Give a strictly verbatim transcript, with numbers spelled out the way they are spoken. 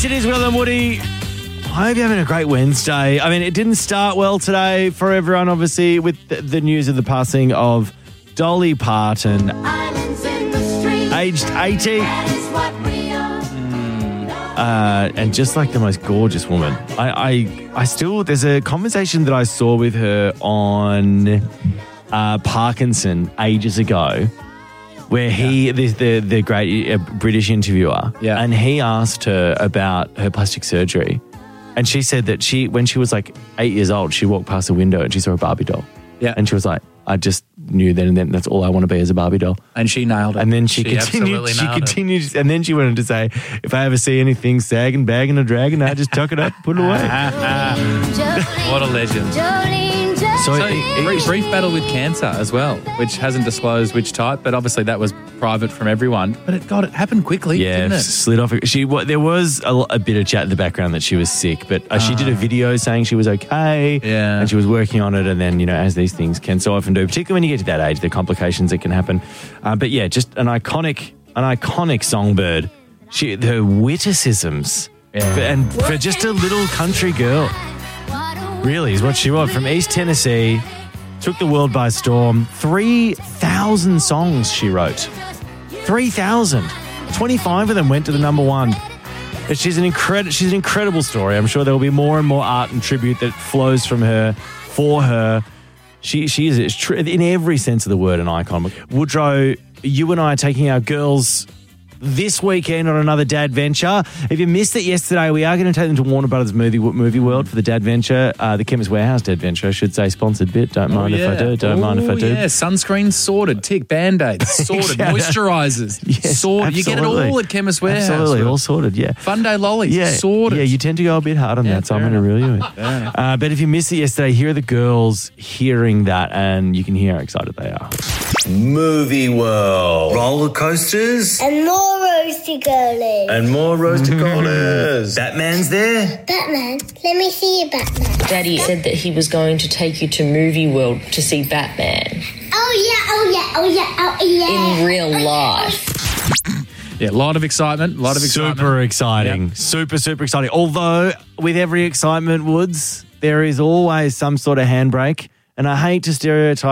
Yes, it is Will and Woody. I hope you're having a great Wednesday. I mean, it didn't start well today for everyone, obviously, with the, the news of the passing of Dolly Parton, aged eighty. Uh, and just like the most gorgeous woman. I, I, I still, there's a conversation that I saw with her on uh, Parkinson ages ago, where he, yeah. the, the the great uh, British interviewer, yeah. and he asked her about her plastic surgery. And she said that she, when she was like eight years old, she walked past a window and she saw a Barbie doll. Yeah. And she was like, I just knew then and then that's all I want to be is a Barbie doll. And she nailed it. And then she, she continued, she nailed continued, it. and then she went on to say, if I ever see anything sagging, bagging, or dragging, I just tuck it up, put it away. What a legend. So, So, it- it- brief, brief battle with cancer as well, which hasn't disclosed which type, but obviously that was private from everyone. But it got it happened quickly, yeah, didn't it? slid off. She what, there was a, a bit of chat in the background that she was sick, but uh, she did a video saying she was okay, Yeah. and she was working on it. And then, you know, as these things can so often do, particularly when you get to that age, the complications that can happen. Uh, but yeah, just an iconic, an iconic songbird. She, her witticisms, Yeah. for, and for just a little country girl, really is what she was from East Tennessee. Took the world by storm. three thousand songs she wrote. three thousand. twenty-five of them went to the number one. But she's an, incredi- she's an incredible story. I'm sure there will be more and more art and tribute that flows from her, for her. She, she is, is tr- in every sense of the word, an icon. Woodrow, you and I are taking our girls this weekend on another Dad Venture. If you missed it yesterday, we are going to take them to Warner Brothers Movie Movie World for the Dad Venture, uh, the Chemist Warehouse Dad Venture, I should say, sponsored bit. Don't mind oh, if I yeah. do. Don't oh, mind if I do. Yeah, sunscreen sorted, tick, Band-Aids sorted, Yeah. moisturisers Yes, sorted. You get it absolutely. all at Chemist Warehouse. Absolutely, all sorted, yeah. Fun Day lollies Yeah, sorted. yeah, you tend to go a bit hard on Yeah, that, so I'm fair going to reel you in. enough. Uh, but if you missed it yesterday, here are the girls hearing that, and you can hear how excited they are. Movie World. Roller coasters. And more roasty girlies. And more roaster collars. Batman's there. Batman, let me see you, Batman. Daddy said that he was going to take you to Movie World to see Batman Oh yeah, oh yeah, oh yeah, oh yeah. in real life. Yeah, a lot of excitement, a lot of excitement. Super exciting. Yeah. Super, super exciting. Although, with every excitement, Woods, there is always some sort of handbrake, and I hate to stereotype